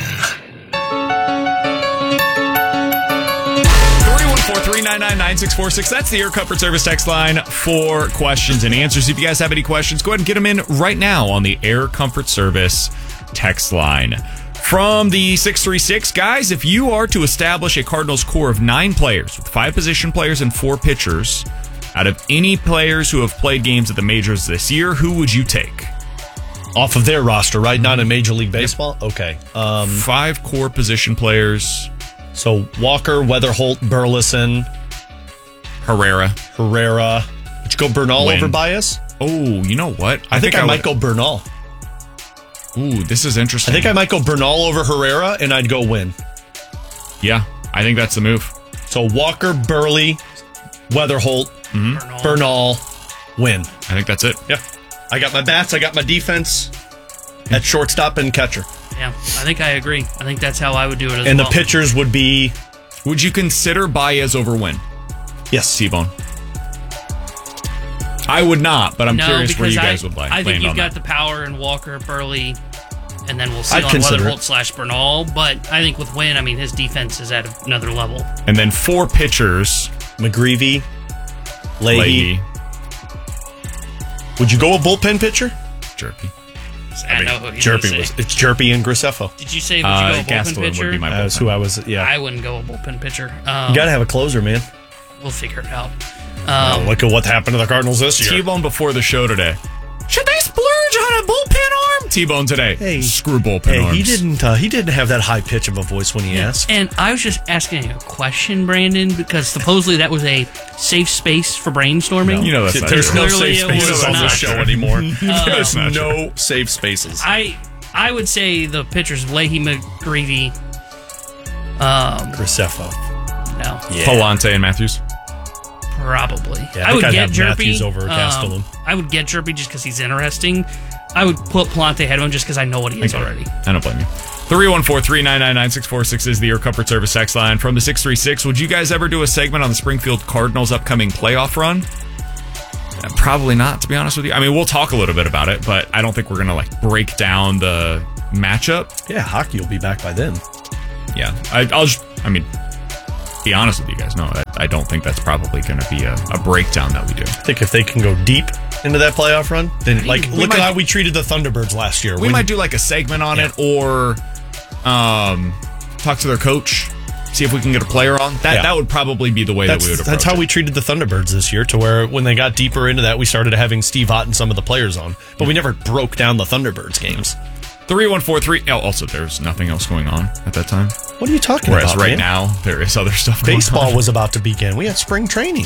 314-399-9646. That's the Air Comfort Service text line for questions and answers. If you guys have any questions, go ahead and get them in right now on the Air Comfort Service text line. From the 636, guys, if you are to establish a Cardinals core of 9 players with 5 position players and 4 pitchers, out of any players who have played games at the majors this year, who would you take? Off of their roster, right? Not in Major League Baseball? Okay. 5 core position players. So Walker, Weatherholt, Burleson, Herrera. Would you go Bernal over Baez? Oh, you know what? I think I might go Bernal. Ooh, this is interesting. I think I might go Bernal over Herrera, and I'd go Win. Yeah, I think that's the move. So Walker, Burley, Weatherholt, Bernal, Win. I think that's it. Yeah. I got my bats, I got my defense at shortstop and catcher. Yeah, I think I agree. I think that's how I would do it as well. And the pitchers would be... Would you consider Baez over Win? Yes. T-Bone. I would not, but I'm curious where you guys would like. I think you've got the power in Walker, Burley, and then we'll see on Weatherholt / Bernal. But I think with Win, I mean, his defense is at another level. And then 4 pitchers. McGreevy, Leahy. Would you go a bullpen pitcher? Jerpy. I know who he's Jerpy gonna was. say. It's Jerpy and Graceffo. Did you say would you go a bullpen Gastelum pitcher? would be my bullpen. That's who I was. Yeah, I wouldn't go a bullpen pitcher. you got to have a closer, man. We'll figure it out. Look at what happened to the Cardinals this year. T-Bone before the show today. Should they splurge on a bullpen arm? T-Bone today. Hey, screw bullpen arms. He didn't have that high pitch of a voice when he asked. And I was just asking a question, Brandon, because supposedly that was a safe space for brainstorming. No. You know that's not There's true. no Clearly safe it was spaces on not this show true. anymore. There's no safe spaces. I would say the pitchers Leahy, McGreevy, Graceffo. No. Yeah. Palante and Matthews. Probably. Yeah, I would I'd get have Jerpy Matthews over Castellum. I would get Jerpy just because he's interesting. I would put Palante ahead of him just because I know what he is already. I don't blame you. 314-399-9646 is the Your Comfort Service text line. From the 636, would you guys ever do a segment on the Springfield Cardinals' upcoming playoff run? Probably not, to be honest with you. I mean, we'll talk a little bit about it, but I don't think we're going to like break down the matchup. Yeah, hockey will be back by then. Yeah, be honest with you guys. No, I don't think that's probably going to be a breakdown that we do. I think if they can go deep into that playoff run, then look at how we treated the Thunderbirds last year. We might do like a segment on it, or talk to their coach, see if we can get a player on. That would probably be the way that we would approach That's how we treated the Thunderbirds this year, to where when they got deeper into that, we started having Steve Ott and some of the players on. But we never broke down the Thunderbirds games. 3143. Oh, also, there's nothing else going on at that time. What are you talking Whereas about? Whereas right now, there is other stuff going on. Baseball was about to begin. We had spring training.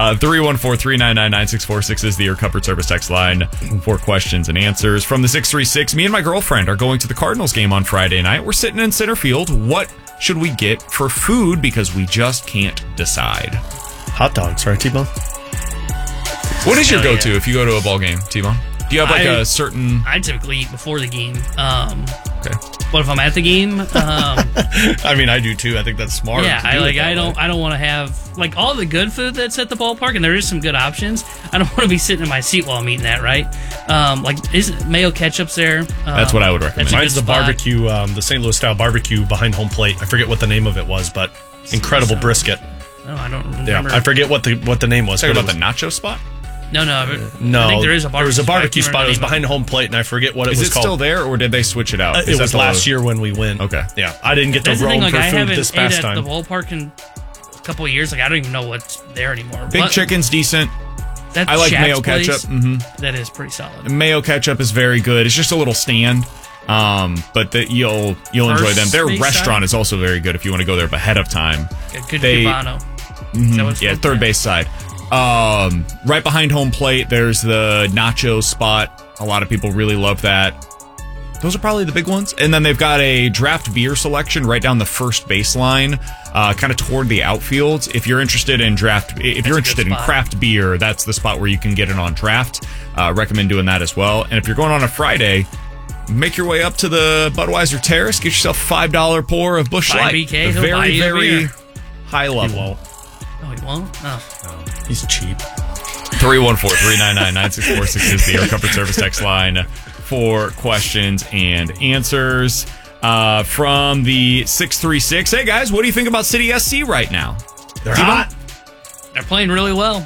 314-399-9646 is the Your Comfort Service text line for questions and answers. From the 636, me and my girlfriend are going to the Cardinals game on Friday night. We're sitting in center field. What should we get for food? Because we just can't decide. Hot dogs, right, T-Bone? What is your go-to if you go to a ball game, T-Bone? Do you have like a certain... I typically eat before the game. Okay. But if I'm at the game... I mean, I do too. I think that's smart. Yeah, I don't want to have... Like, all the good food that's at the ballpark, and there is some good options, I don't want to be sitting in my seat while I'm eating that, right? Mayo ketchup's there. That's what I would recommend. Mine's the barbecue, the St. Louis style barbecue behind home plate. I forget what the name of it was, but incredible brisket. No, I don't remember. Yeah, I forget what the name was. Talking about the nacho spot? No. No, I think there is a barbecue. There was a barbecue spot. It was behind home plate, and I forget what it was called. Is it still there, or did they switch it out? It was last year when we went. Okay. Yeah, I didn't get to roam for food this past time. I haven't ate at the ballpark in a couple of years. Like, I don't even know what's there anymore. Big Chicken's decent. I like mayo ketchup. Mm-hmm. That is pretty solid. Mayo ketchup is very good. It's just a little stand, but you'll enjoy them. Their restaurant is also very good if you want to go there ahead of time. Good Cubano. Yeah, third base side. Right behind home plate, there's the nacho spot. A lot of people really love that. Those are probably the big ones. And then they've got a draft beer selection right down the first baseline, kind of toward the outfield. If you're interested in craft beer, that's the spot where you can get it on draft. Recommend doing that as well. And if you're going on a Friday, make your way up to the Budweiser Terrace. Get yourself a $5 pour of Busch Light. BK, Very, very high level. He won't. No, he won't? Oh. He's cheap. 314-399-9646 is the Your Comfort Service text line for questions and answers. From the 636, hey guys, what do you think about City SC right now? They're hot. They're playing really well.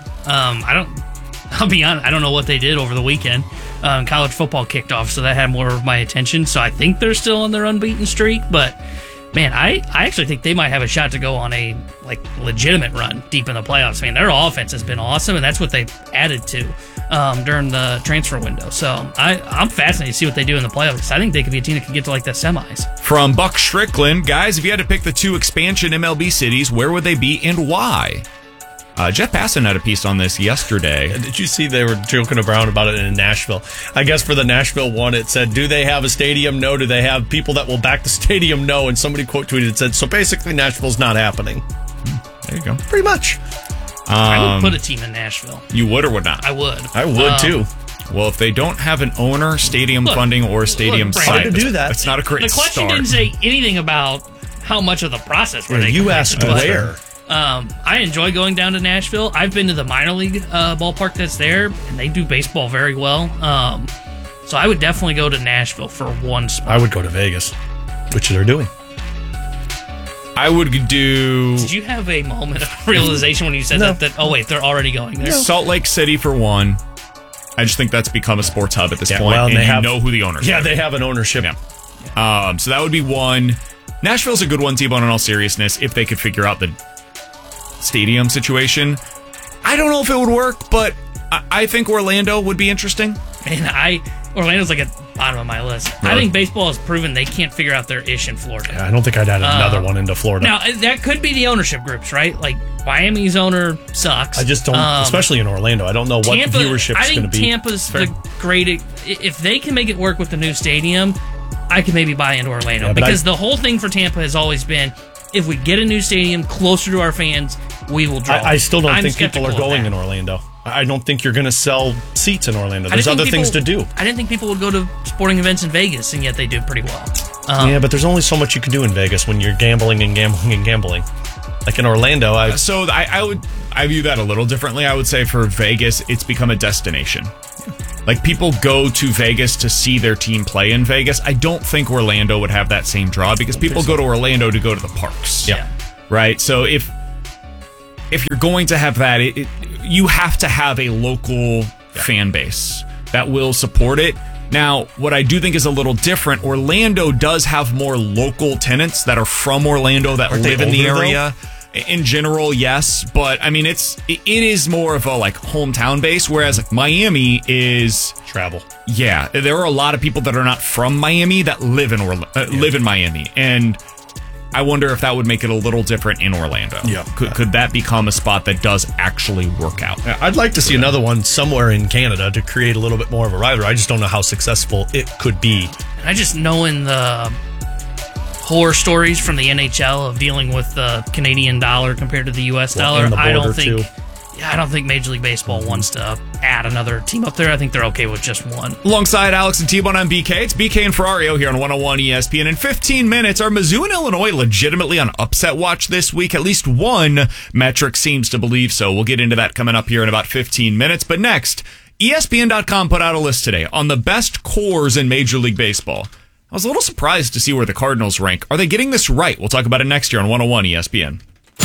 I'll be honest, I don't know what they did over the weekend. College football kicked off, so that had more of my attention. So I think they're still on their unbeaten streak, but man, I actually think they might have a shot to go on a legitimate run deep in the playoffs. I mean, their offense has been awesome, and that's what they've added to during the transfer window. So I'm fascinated to see what they do in the playoffs. I think they could be a team that could get to the semis. From Buck Strickland, guys, if you had to pick the 2 expansion MLB cities, where would they be and why? Jeff Passan had a piece on this yesterday. Did you see they were joking around about it in Nashville? I guess for the Nashville one, it said, do they have a stadium? No. Do they have people that will back the stadium? No. And somebody quote tweeted and said, so basically Nashville's not happening. There you go. Pretty much. I would put a team in Nashville. You would or would not? I would. I would too. Well, if they don't have an owner, stadium funding, or stadium site, to do that. It's not a great start. The question didn't say anything about how much of the process were they. You asked where. I enjoy going down to Nashville. I've been to the minor league ballpark that's there, and they do baseball very well. So I would definitely go to Nashville for one spot. I would go to Vegas, which they're doing. I would do... Did you have a moment of realization when you said that, oh wait, they're already going there? Salt Lake City for one. I just think that's become a sports hub at this point, well, and you know who the owners are. Yeah, they have an ownership. Yeah. So that would be one. Nashville's a good one, T-Bone, in all seriousness, if they could figure out the stadium situation. I don't know if it would work, but I think Orlando would be interesting. Man, Orlando's at the bottom of my list. Really? I think baseball has proven they can't figure out their ish in Florida. Yeah, I don't think I'd add another one into Florida. Now, that could be the ownership groups, right? Miami's owner sucks. I just don't, especially in Orlando, I don't know what viewership is going to be. Tampa's the great. If they can make it work with the new stadium, I can maybe buy into Orlando. Because the whole thing for Tampa has always been, if we get a new stadium closer to our fans, we will draw. I still don't I'm think people are skeptical of going that. in Orlando. I don't think you're going to sell seats in Orlando. I There's didn't other think things to do. I didn't think people would go to sporting events in Vegas, and yet they do pretty well. Yeah, but there's only so much you can do in Vegas when you're gambling and gambling and gambling. Like in Orlando, I view that a little differently. I would say for Vegas, it's become a destination. Like, people go to Vegas to see their team play in Vegas. I don't think Orlando would have that same draw because people go to Orlando to go to the parks. Yeah. Right? So if you're going to have that, you have to have a local fan base that will support it. Now, what I do think is a little different, Orlando does have more local tenants that are from Orlando that live in the area. In general, yes, but I mean, it is more of a like hometown base, whereas like Miami is travel. Yeah, there are a lot of people that are not from Miami that live in live in Miami, and I wonder if that would make it a little different in Orlando. Yeah, could that become a spot that does actually work out? I'd like to see another one somewhere in Canada to create a little bit more of a rivalry. I just don't know how successful it could be. I just know in the horror stories from the NHL of dealing with the Canadian dollar compared to the U.S. dollar. I don't think Major League Baseball wants to add another team up there. I think they're okay with just one. Alongside Alex and T-Bone on BK, it's BK and Ferrario here on 101 ESPN. In 15 minutes, are Mizzou and Illinois legitimately on upset watch this week? At least one metric seems to believe so. We'll get into that coming up here in about 15 minutes. But next, ESPN.com put out a list today on the best cores in Major League Baseball. I was a little surprised to see where the Cardinals rank. Are they getting this right? We'll talk about it next year on 101 ESPN.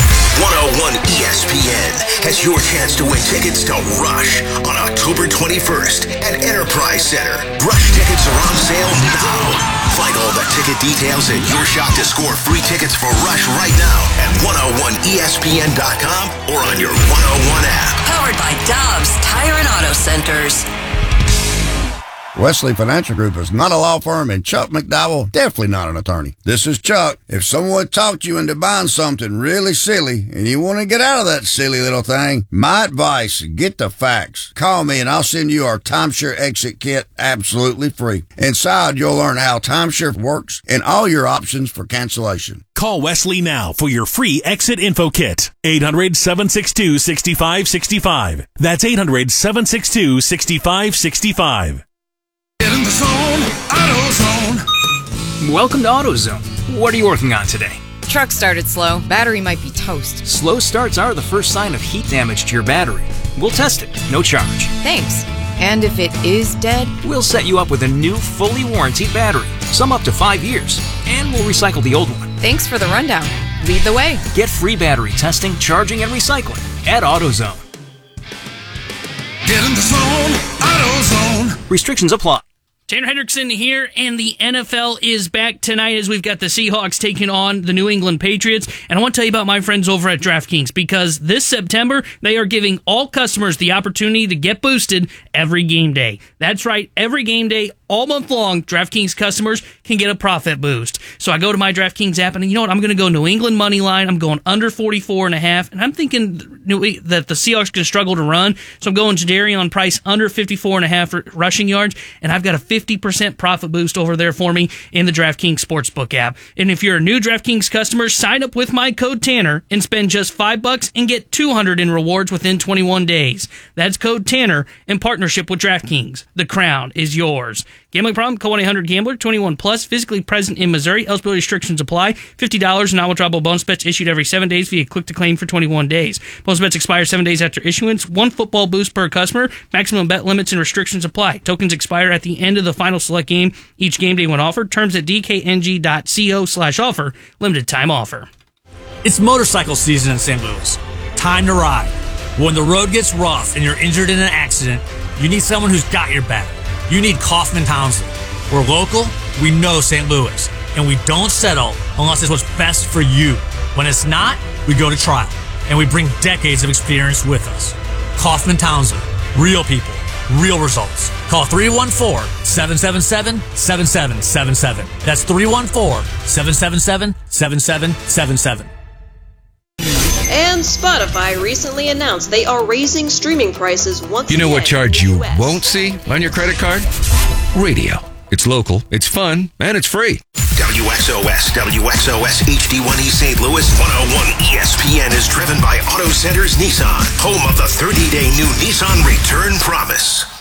101 ESPN has your chance to win tickets to Rush on October 21st at Enterprise Center. Rush tickets are on sale now. Find all the ticket details and your shot to score free tickets for Rush right now at 101ESPN.com or on your 101 app. Powered by Dobbs Tire and Auto Centers. Wesley Financial Group is not a law firm, and Chuck McDowell definitely not an attorney. This is Chuck. If someone talked you into buying something really silly and you want to get out of that silly little thing, my advice, get the facts. Call me and I'll send you our timeshare exit kit absolutely free. Inside, you'll learn how timeshare works and all your options for cancellation. Call Wesley now for your free exit info kit. 800-762-6565. That's 800-762-6565. Get in the zone, AutoZone. Welcome to AutoZone. What are you working on today? Truck started slow. Battery might be toast. Slow starts are the first sign of heat damage to your battery. We'll test it, no charge. Thanks. And if it is dead? We'll set you up with a new, fully warranted battery. Some up to 5 years. And we'll recycle the old one. Thanks for the rundown. Lead the way. Get free battery testing, charging, and recycling at AutoZone. Get in the zone, AutoZone. Restrictions apply. Tanner Hendrickson here, and the NFL is back tonight as we've got the Seahawks taking on the New England Patriots. And I want to tell you about my friends over at DraftKings, because this September, they are giving all customers the opportunity to get boosted every game day. That's right, every game day, all month long, DraftKings customers can get a profit boost. So I go to my DraftKings app, and you know what? I'm going to go New England money line. I'm going under 44.5, and I'm thinking that the Seahawks can struggle to run. So I'm going Jadarian Price under 54.5 rushing yards, and I've got a 50% profit boost over there for me in the DraftKings Sportsbook app. And if you're a new DraftKings customer, sign up with my code Tanner and spend just $5 and get $200 in rewards within 21 days. That's code Tanner in partnership with DraftKings. The crown is yours. Gambling problem? Call 1-800-GAMBLER. 21 plus. Physically present in Missouri. Eligibility restrictions apply. $50 in non-withdrawable bonus bets issued every 7 days via click to claim for 21 days. Bonus bets expire 7 days after issuance. One football boost per customer. Maximum bet limits and restrictions apply. Tokens expire at the end of the final select game each game day when offered. Terms at dkng.co/offer. Limited time offer. It's motorcycle season in St. Louis. Time to ride. When the road gets rough and you're injured in an accident, you need someone who's got your back. You need Kaufman Townsley. We're local, we know St. Louis, and we don't settle unless it's what's best for you. When it's not, we go to trial, and we bring decades of experience with us. Kaufman Townsley. Real people, real results. Call 314-777-7777. That's 314-777-7777. And Spotify recently announced they are raising streaming prices once again. You know what charge in the you US. won't see on your credit card? Radio. It's local, it's fun, and it's free. WXOS HD1E St. Louis 101 ESPN is driven by Auto Centers Nissan, home of the 30-day new Nissan Return Promise.